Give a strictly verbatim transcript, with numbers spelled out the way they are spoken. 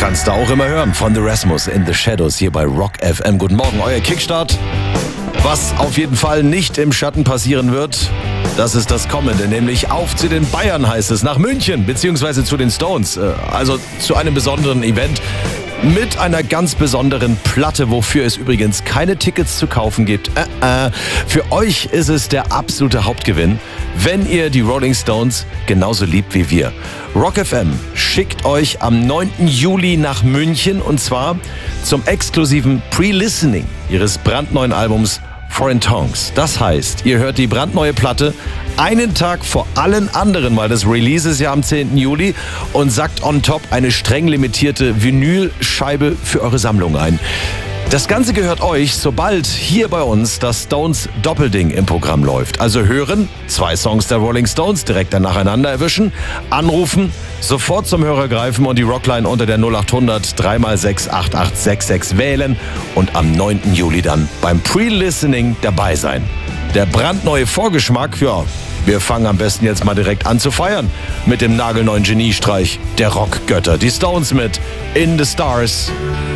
Kannst du auch immer hören von The Rasmus in the Shadows hier bei Rock F M. Guten Morgen, euer Kickstart. Was auf jeden Fall nicht im Schatten passieren wird, das ist das Kommende, nämlich auf zu den Bayern heißt es, nach München, beziehungsweise zu den Stones, also zu einem besonderen Event mit einer ganz besonderen Platte, wofür es übrigens keine Tickets zu kaufen gibt. Äh, äh. Für euch ist es der absolute Hauptgewinn, wenn ihr die Rolling Stones genauso liebt wie wir. Rock F M schickt euch am neunten Juli nach München und zwar zum exklusiven Pre-Listening ihres brandneuen Albums Foreign Tongues. Das heißt, ihr hört die brandneue Platte einen Tag vor allen anderen, weil das Release ist ja am zehnten Juli und sackt on top eine streng limitierte Vinylscheibe für eure Sammlung ein. Das Ganze gehört euch, sobald hier bei uns das Stones Doppelding im Programm läuft. Also hören, zwei Songs der Rolling Stones direkt dann nacheinander erwischen, anrufen, sofort zum Hörer greifen und die Rockline unter der null acht hundert drei mal sechs acht acht sechs sechs wählen und am neunten Juli dann beim Pre-Listening dabei sein. Der brandneue Vorgeschmack, ja, wir fangen am besten jetzt mal direkt an zu feiern mit dem nagelneuen Geniestreich der Rockgötter. Die Stones mit In the Stars.